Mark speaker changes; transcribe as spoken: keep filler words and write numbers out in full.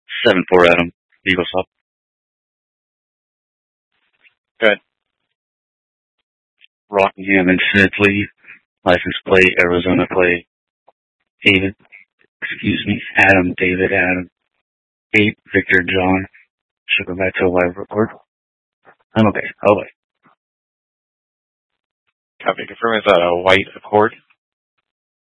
Speaker 1: seven four Adam. Eagle stop.
Speaker 2: Good.
Speaker 1: Rockingham and Smith-Lee. License plate, Arizona plate. David, excuse me, Adam, David, Adam. eight, Victor, John. Should go back to a live record. I'm okay. Oh, wait.
Speaker 2: Copy. Confirm, is that a white Accord?